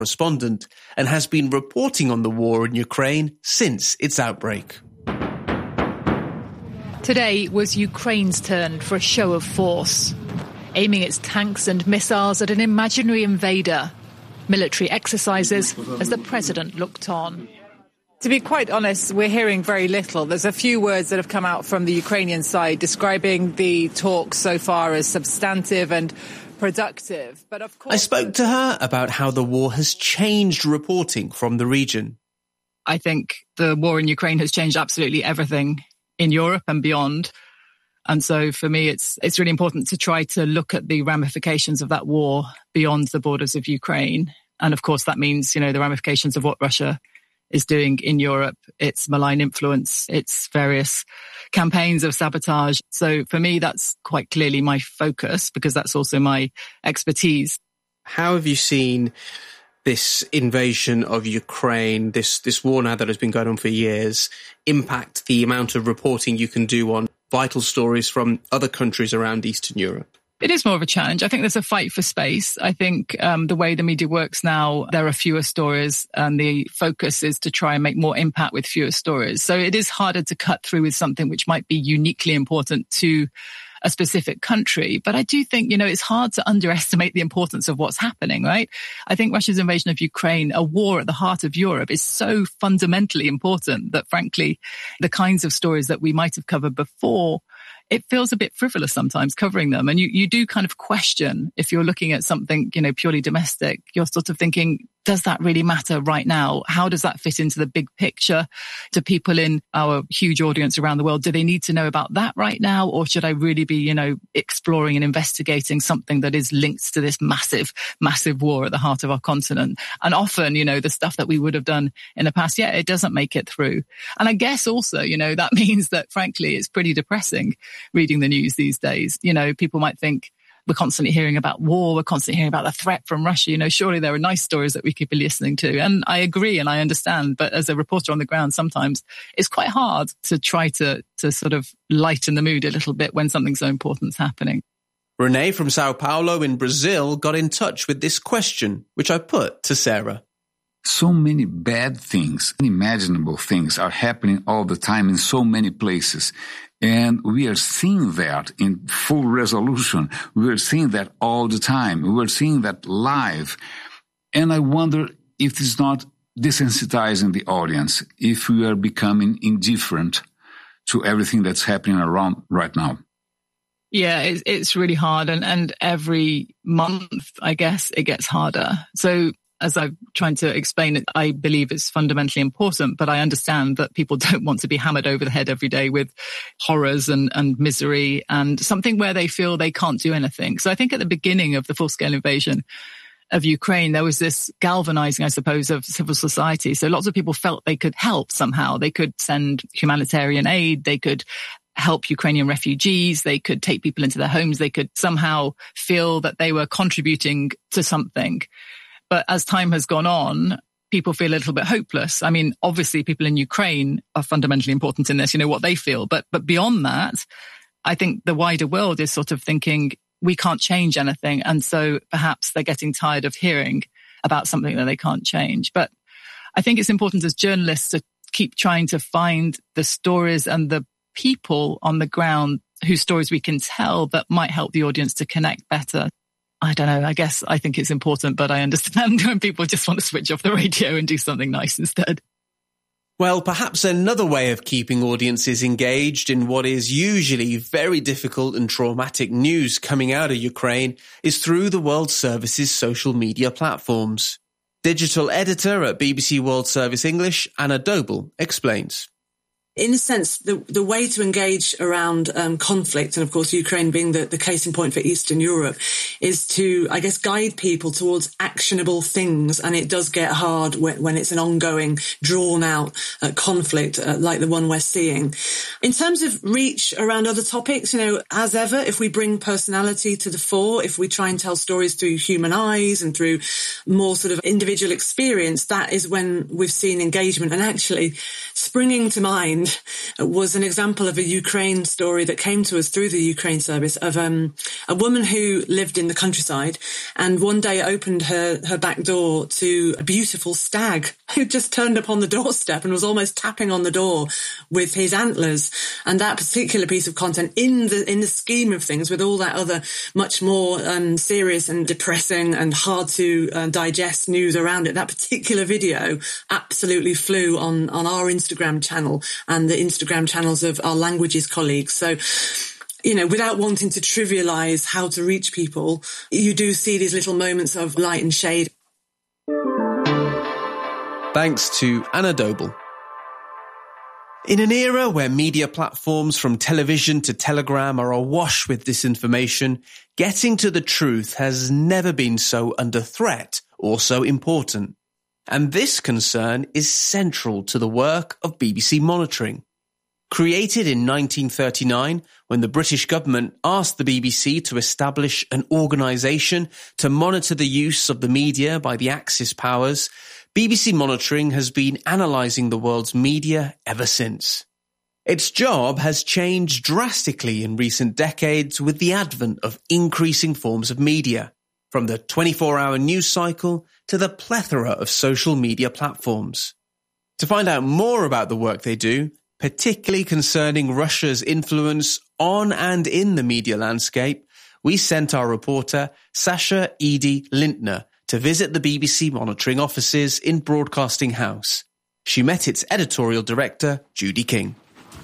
correspondent and has been reporting on the war in Ukraine since its outbreak. Today was Ukraine's turn for a show of force, aiming its tanks and missiles at an imaginary invader. Military exercises as the president looked on. To be quite honest, we're hearing very little. There's a few words that have come out from the Ukrainian side describing the talks so far as substantive and productive. But of course, I spoke to her about how the war has changed reporting from the region. I think the war in Ukraine has changed absolutely everything in Europe and beyond. And so for me, it's really important to try to look at the ramifications of that war beyond the borders of Ukraine. And of course, that means, the ramifications of what Russia is doing in Europe, its malign influence, its various campaigns of sabotage. So for me, that's quite clearly my focus because that's also my expertise. How have you seen this invasion of Ukraine, this war now that has been going on for years, impact the amount of reporting you can do on vital stories from other countries around Eastern Europe? It is more of a challenge. I think there's a fight for space. I think the way the media works now, there are fewer stories and the focus is to try and make more impact with fewer stories. So it is harder to cut through with something which might be uniquely important to a specific country. But I do think, it's hard to underestimate the importance of what's happening, right? I think Russia's invasion of Ukraine, a war at the heart of Europe, is so fundamentally important that, frankly, the kinds of stories that we might have covered before, it feels a bit frivolous sometimes covering them. And you do kind of question if you're looking at something, purely domestic, you're sort of thinking, does that really matter right now? How does that fit into the big picture? Do people in our huge audience around the world, do they need to know about that right now? Or should I really be, exploring and investigating something that is linked to this massive, massive war at the heart of our continent? And often, the stuff that we would have done in the past, it doesn't make it through. And I guess also, that means that frankly, it's pretty depressing reading the news these days. People might think, we're constantly hearing about war. We're constantly hearing about the threat from Russia. Surely there are nice stories that we could be listening to. And I agree and I understand. But as a reporter on the ground, sometimes it's quite hard to try to sort of lighten the mood a little bit when something so important is happening. Renee from Sao Paulo in Brazil got in touch with this question, which I put to Sarah. So many bad things, unimaginable things are happening all the time in so many places. And we are seeing that in full resolution. We are seeing that all the time. We are seeing that live. And I wonder if it's not desensitizing the audience, if we are becoming indifferent to everything that's happening around right now. Yeah, it's really hard. And every month, I guess, it gets harder. So as I'm trying to explain it, I believe it's fundamentally important, but I understand that people don't want to be hammered over the head every day with horrors and misery and something where they feel they can't do anything. So I think at the beginning of the full-scale invasion of Ukraine, there was this galvanizing, I suppose, of civil society. So lots of people felt they could help somehow. They could send humanitarian aid. They could help Ukrainian refugees. They could take people into their homes. They could somehow feel that they were contributing to something. But as time has gone on, people feel a little bit hopeless. I mean, obviously people in Ukraine are fundamentally important in this, what they feel. But beyond that, I think the wider world is sort of thinking we can't change anything. And so perhaps they're getting tired of hearing about something that they can't change. But I think it's important as journalists to keep trying to find the stories and the people on the ground whose stories we can tell that might help the audience to connect better. I don't know. I guess I think it's important, but I understand when people just want to switch off the radio and do something nice instead. Well, perhaps another way of keeping audiences engaged in what is usually very difficult and traumatic news coming out of Ukraine is through the World Service's social media platforms. Digital editor at BBC World Service English, Anna Doble, explains. In a sense, the way to engage around conflict, and of course Ukraine being the case in point for Eastern Europe, is to, I guess, guide people towards actionable things. And it does get hard when it's an ongoing, drawn-out conflict like the one we're seeing. In terms of reach around other topics, as ever, if we bring personality to the fore, if we try and tell stories through human eyes and through more sort of individual experience, that is when we've seen engagement. And actually, springing to mind find was an example of a Ukraine story that came to us through the Ukraine service of a woman who lived in the countryside and one day opened her back door to a beautiful stag who just turned up on the doorstep and was almost tapping on the door with his antlers. And that particular piece of content in the scheme of things, with all that other much more serious and depressing and hard to digest news around it, that particular video absolutely flew on our Instagram channel and the Instagram channels of our languages colleagues. So, you know, without wanting to trivialize how to reach people, you do see these little moments of light and shade. Thanks to Anna Doble. In an era where media platforms from television to telegram are awash with disinformation, getting to the truth has never been so under threat or so important. And this concern is central to the work of BBC Monitoring. Created in 1939, when the British government asked the BBC to establish an organisation to monitor the use of the media by the Axis powers, BBC Monitoring has been analysing the world's media ever since. Its job has changed drastically in recent decades with the advent of increasing forms of media, from the 24-hour news cycle to the plethora of social media platforms. To find out more about the work they do, particularly concerning Russia's influence on and in the media landscape, we sent our reporter Sasha Edie Lintner to visit the BBC Monitoring offices in Broadcasting House. She met its editorial director, Judy King.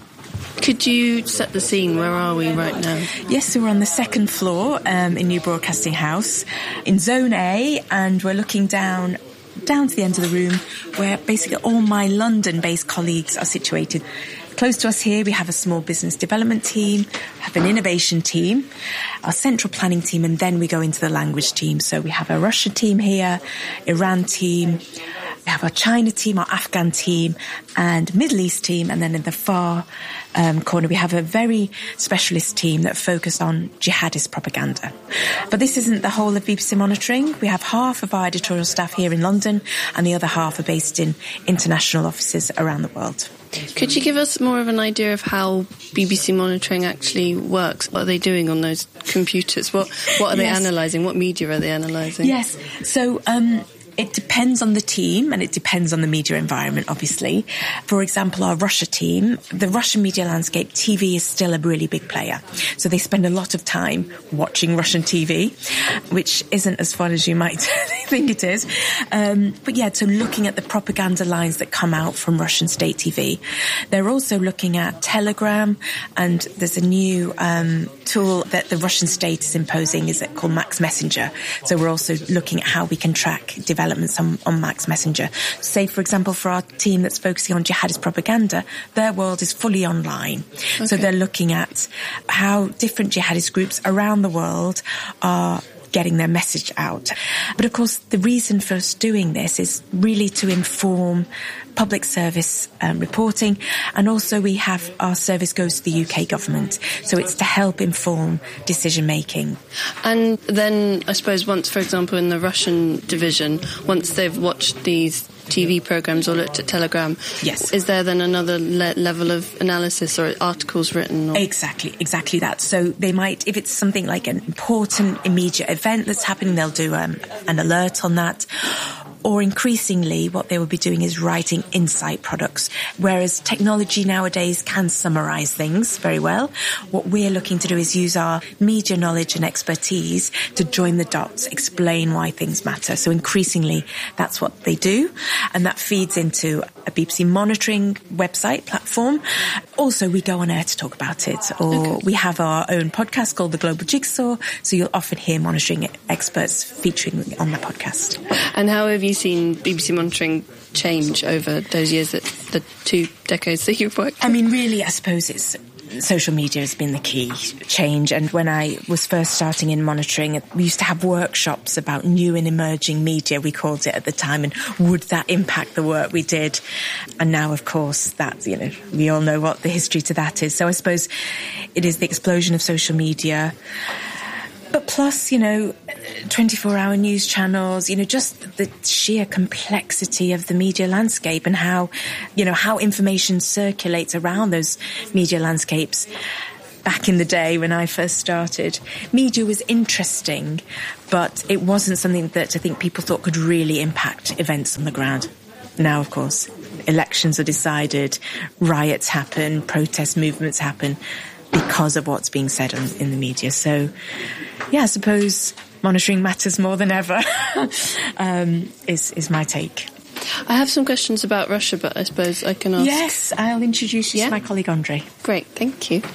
Could you set the scene? Where are we right now? Yes, so we're on the second floor in New Broadcasting House in Zone A, and we're looking down to the end of the room where basically all my London-based colleagues are situated. Close to us here, we have a small business development team, have an innovation team, our central planning team, and then we go into the language team. So we have a Russia team here, Iran team, we have our China team, our Afghan team, and Middle East team, and then in the far corner we have a very specialist team that focus on jihadist propaganda. But this isn't the whole of BBC Monitoring. We have half of our editorial staff here in London, and the other half are based in international offices around the world. Could you give us more of an idea of how BBC Monitoring actually works? What are they doing on those computers? What are they analysing? What media are they analysing? Yes, so it depends on the team and it depends on the media environment, obviously. For example, our Russia team, the Russian media landscape, TV is still a really big player. So they spend a lot of time watching Russian TV, which isn't as fun as you might think it is. But yeah, so looking at the propaganda lines that come out from Russian state TV. They're also looking at Telegram, and there's a new tool that the Russian state is imposing, is called Max Messenger. So we're also looking at how we can track developments on Max Messenger. Say, for example, for our team that's focusing on jihadist propaganda, their world is fully online. Okay. So they're looking at how different jihadist groups around the world are getting their message out. But of course, the reason for us doing this is really to inform public service reporting, and also we have our service goes to the UK government, so it's to help inform decision making. And then I suppose once, for example, in the Russian division, once they've watched these TV programmes or looked at Telegram, yes, is there then another level of analysis or articles written? Or? Exactly that. So they might, if it's something like an important immediate event that's happening, they'll do an alert on that. Or increasingly, what they will be doing is writing insight products, whereas technology nowadays can summarise things very well. What we're looking to do is use our media knowledge and expertise to join the dots, explain why things matter. So increasingly, that's what they do, and that feeds into a BBC Monitoring website platform. Also, we go on air to talk about it, or we have our own podcast called The Global Jigsaw, so you'll often hear monitoring experts featuring on the podcast. And how have you seen BBC Monitoring change over those years, the 2 decades that you've worked? I mean, really, I suppose it's social media has been the key change. And when I was first starting in monitoring, we used to have workshops about new and emerging media, we called it at the time, and would that impact the work we did? And now, of course, that, we all know what the history to that is. So I suppose it is the explosion of social media, But plus, 24-hour news channels, just the sheer complexity of the media landscape and how information circulates around those media landscapes. Back in the day when I first started, media was interesting, but it wasn't something that I think people thought could really impact events on the ground. Now, of course, elections are decided, riots happen, protest movements happen because of what's being said in the media. So, yeah, I suppose monitoring matters more than ever is my take. I have some questions about Russia, but I suppose I can ask. Yes, I'll introduce you to my colleague Andrei. Great, thank you.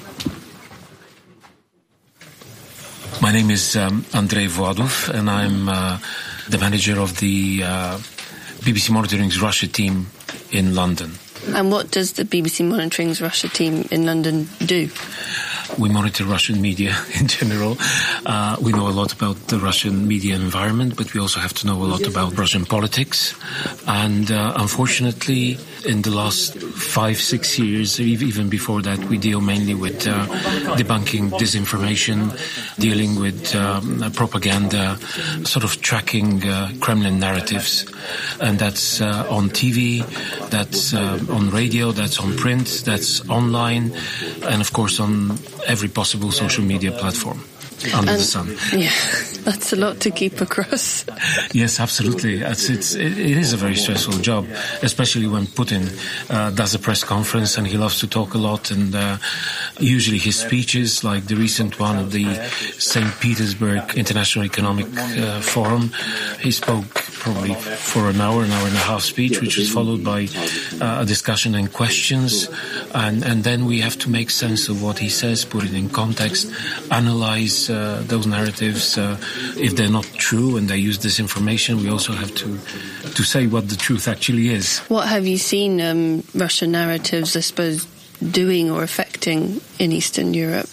My name is Andrei Voadov, and I'm the manager of the BBC Monitoring's Russia team in London. And what does the BBC Monitoring's Russia team in London do? We monitor Russian media in general. We know a lot about the Russian media environment, but we also have to know a lot about Russian politics. And unfortunately, in the last 5-6 years, even before that, we deal mainly with debunking disinformation, dealing with propaganda, sort of tracking Kremlin narratives. And that's on TV, that's on radio, that's on print, that's online, and of course on every possible social media platform under the sun. Yeah, that's a lot to keep across. Yes, absolutely. It is a very stressful job, especially when Putin does a press conference and he loves to talk a lot, and usually his speeches, like the recent one at the St. Petersburg International Economic Forum, he spoke probably for an hour and a half speech, which was followed by a discussion and questions, and then we have to make sense of what he says, put it in context, analyze those narratives. If they're not true and they use disinformation, we also have to say what the truth actually is. What have you seen Russian narratives, I suppose, doing or affecting in Eastern Europe?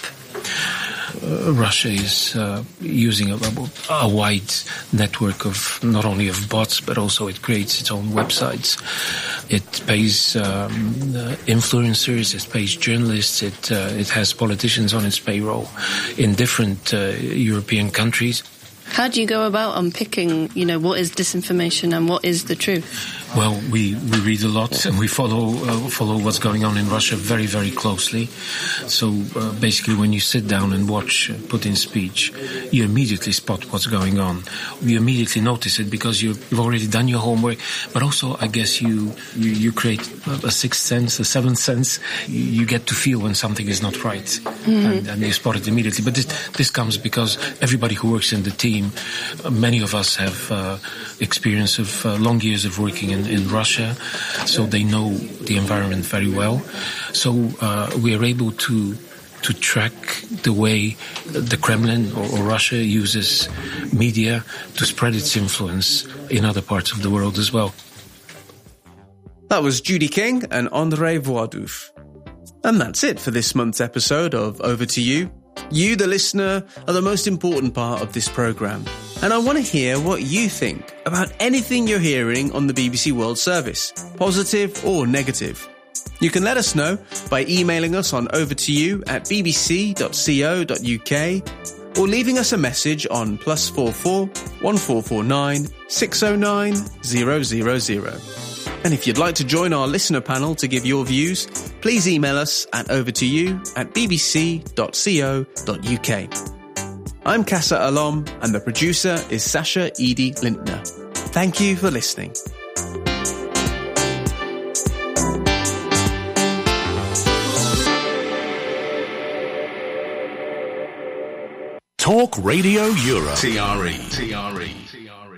Russia is using a wide network of not only of bots, but also it creates its own websites. It pays influencers, it pays journalists, it has politicians on its payroll in different European countries. How do you go about unpicking, what is disinformation and what is the truth? Well, we read a lot and we follow what's going on in Russia very, very closely. So basically, when you sit down and watch Putin's speech, you immediately spot what's going on. You immediately notice it because you've already done your homework. But also, I guess you create a sixth sense, a seventh sense. You get to feel when something is not right, and you spot it immediately. But this comes because everybody who works in the team, many of us have experience of long years of working in Russia, so they know the environment very well. So we are able to track the way the Kremlin or Russia uses media to spread its influence in other parts of the world as well. That was Judy King and Andrei Voadov. And that's it for this month's episode of Over to You. You, the listener, are the most important part of this programme. And I want to hear what you think about anything you're hearing on the BBC World Service, positive or negative. You can let us know by emailing us on overtoyou@bbc.co.uk or leaving us a message on +44 1449 609 000. And if you'd like to join our listener panel to give your views, please email us at overtoyou@bbc.co.uk. I'm Casa Alom, and the producer is Sasha Edie Lindner. Thank you for listening. Talk Radio Europe. TRE.